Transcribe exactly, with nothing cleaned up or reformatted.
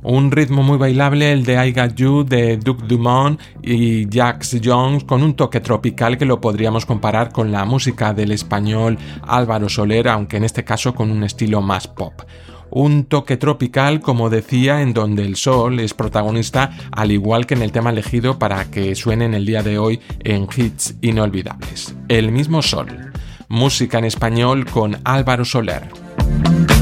Un ritmo muy bailable, el de I Got You de Duke Dumont y Jax Jones, con un toque tropical que lo podríamos comparar con la música del español Álvaro Soler, aunque en este caso con un estilo más pop. Un toque tropical, como decía, en donde el sol es protagonista, al igual que en el tema elegido para que suene en el día de hoy en Hits Inolvidables. El mismo sol. Música en español con Álvaro Soler.